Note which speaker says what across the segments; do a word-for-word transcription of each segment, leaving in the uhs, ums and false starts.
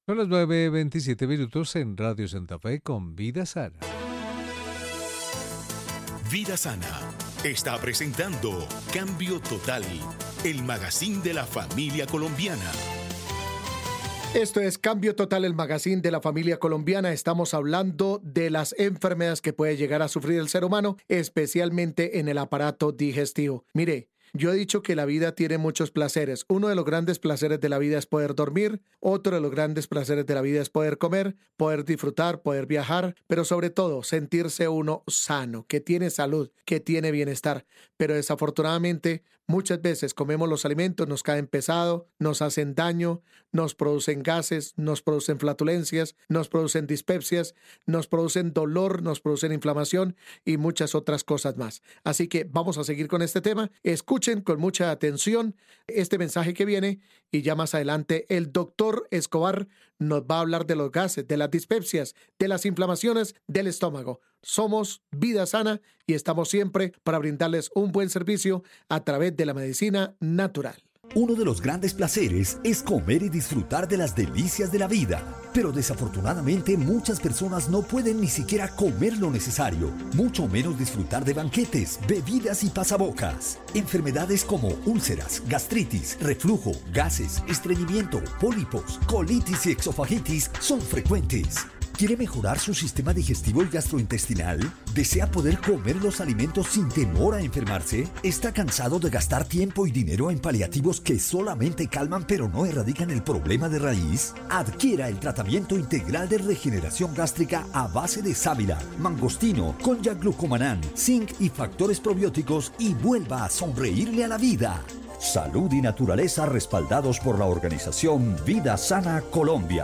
Speaker 1: Son las nueve veintisiete minutos en Radio Santa Fe con Vida Sana.
Speaker 2: Vida Sana está presentando Cambio Total, el magazine de la familia colombiana.
Speaker 3: Esto es Cambio Total, el magazine de la familia colombiana. Estamos hablando de las enfermedades que puede llegar a sufrir el ser humano, especialmente en el aparato digestivo. Mire, yo he dicho que la vida tiene muchos placeres. Uno de los grandes placeres de la vida es poder dormir. Otro de los grandes placeres de la vida es poder comer, poder disfrutar, poder viajar, pero sobre todo sentirse uno sano, que tiene salud, que tiene bienestar. Pero desafortunadamente muchas veces comemos los alimentos, nos caen pesado, nos hacen daño, nos producen gases, nos producen flatulencias, nos producen dispepsias, nos producen dolor, nos producen inflamación y muchas otras cosas más. Así que vamos a seguir con este tema. Escuchen con mucha atención este mensaje que viene y ya más adelante el doctor Escobar nos va a hablar de los gases, de las dispepsias, de las inflamaciones del estómago. Somos Vida Sana y estamos siempre para brindarles un buen servicio a través de la medicina natural.
Speaker 4: Uno de los grandes placeres es comer y disfrutar de las delicias de la vida, pero desafortunadamente muchas personas no pueden ni siquiera comer lo necesario, mucho menos disfrutar de banquetes, bebidas y pasabocas. Enfermedades como úlceras, gastritis, reflujo, gases, estreñimiento, pólipos, colitis y exofagitis son frecuentes. ¿Quiere mejorar su sistema digestivo y gastrointestinal? ¿Desea poder comer los alimentos sin temor a enfermarse? ¿Está cansado de gastar tiempo y dinero en paliativos que solamente calman pero no erradican el problema de raíz? Adquiera el tratamiento integral de regeneración gástrica a base de sábila, mangostino, konjac glucomanán, zinc y factores probióticos y vuelva a sonreírle a la vida. Salud y naturaleza respaldados por la organización Vida Sana Colombia.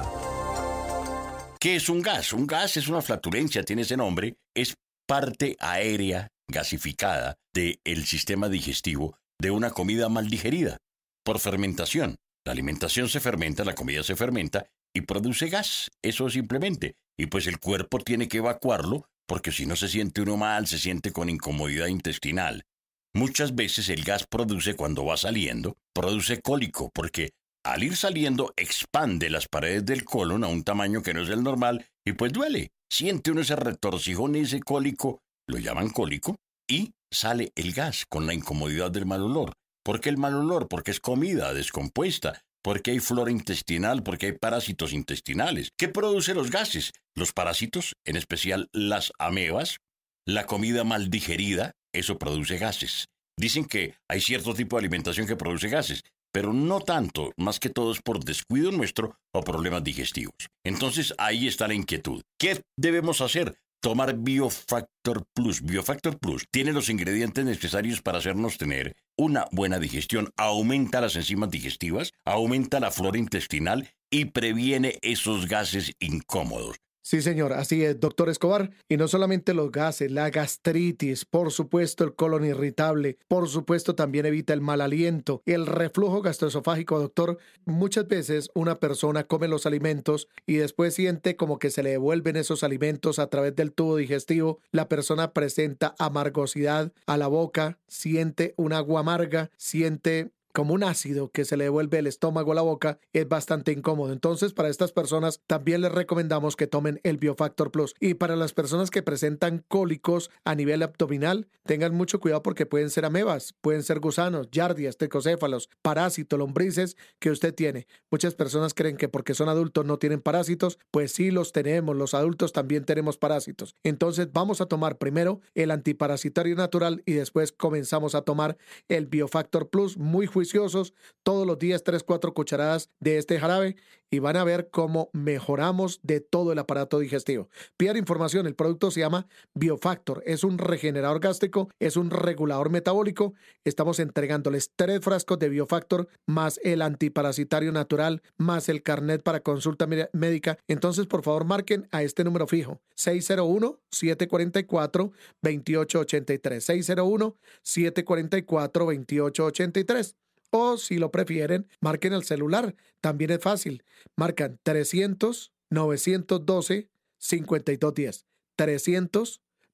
Speaker 5: ¿Qué es un gas? Un gas es una flatulencia, tiene ese nombre, es parte aérea gasificada del sistema digestivo de una comida mal digerida, por fermentación. La alimentación se fermenta, la comida se fermenta y produce gas, eso simplemente. Y pues el cuerpo tiene que evacuarlo, porque si no se siente uno mal, se siente con incomodidad intestinal. Muchas veces el gas produce, cuando va saliendo, produce cólico, porque al ir saliendo, expande las paredes del colon a un tamaño que no es el normal y pues duele. Siente uno ese retorcijón y ese cólico, lo llaman cólico, y sale el gas con la incomodidad del mal olor. ¿Por qué el mal olor? Porque es comida descompuesta, porque hay flora intestinal, porque hay parásitos intestinales. ¿Qué produce los gases? Los parásitos, en especial las amebas, la comida mal digerida, eso produce gases. Dicen que hay cierto tipo de alimentación que produce gases, pero no tanto, más que todo es por descuido nuestro o problemas digestivos. Entonces ahí está la inquietud. ¿Qué debemos hacer? Tomar Biofactor Plus. Biofactor Plus tiene los ingredientes necesarios para hacernos tener una buena digestión, aumenta las enzimas digestivas, aumenta la flora intestinal y previene esos gases incómodos.
Speaker 3: Sí, señor, así es, doctor Escobar. Y no solamente los gases, la gastritis, por supuesto el colon irritable, por supuesto también evita el mal aliento, el reflujo gastroesofágico, doctor. Muchas veces una persona come los alimentos y después siente como que se le devuelven esos alimentos a través del tubo digestivo. La persona presenta amargosidad a la boca, siente un agua amarga, siente como un ácido que se le devuelve el estómago a la boca, es bastante incómodo. Entonces, para estas personas también les recomendamos que tomen el Biofactor Plus. Y para las personas que presentan cólicos a nivel abdominal, tengan mucho cuidado porque pueden ser amebas, pueden ser gusanos, yardias, tricocéfalos, parásitos, lombrices que usted tiene. Muchas personas creen que porque son adultos no tienen parásitos, pues sí los tenemos, los adultos también tenemos parásitos. Entonces, vamos a tomar primero el antiparasitario natural y después comenzamos a tomar el Biofactor Plus, muy juiciosos, todos los días tres, cuatro cucharadas de este jarabe y van a ver cómo mejoramos de todo el aparato digestivo. Pidan información, el producto se llama Biofactor, es un regenerador gástrico, es un regulador metabólico. Estamos entregándoles tres frascos de Biofactor más el antiparasitario natural más el carnet para consulta médica. Entonces, por favor, marquen a este número fijo, seis cero uno, siete cuatro cuatro, dos ocho ocho tres, seis cero uno, siete cuatro cuatro, dos ocho ocho tres. O si lo prefieren, marquen el celular. También es fácil. Marcan trescientos, novecientos doce, cincuenta y dos diez. trescientos,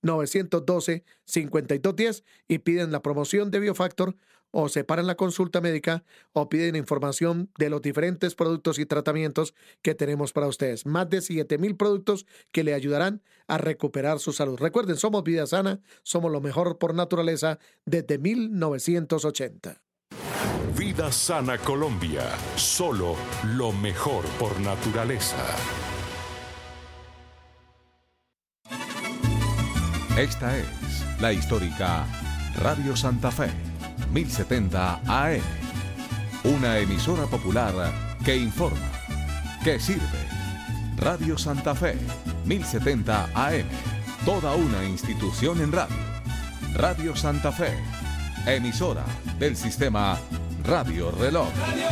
Speaker 3: nueve uno dos, cinco dos uno cero y piden la promoción de Biofactor, o separan la consulta médica, o piden información de los diferentes productos y tratamientos que tenemos para ustedes. Más de siete mil productos que le ayudarán a recuperar su salud. Recuerden, somos Vida Sana, somos lo mejor por naturaleza desde mil novecientos ochenta.
Speaker 6: Vida Sana Colombia, solo lo mejor por naturaleza.
Speaker 7: Esta es la histórica Radio Santa Fe, mil setenta A M, una emisora popular que informa, que sirve. Radio Santa Fe, mil setenta A M, toda una institución en radio. Radio Santa Fe, emisora del sistema Radio Reloj.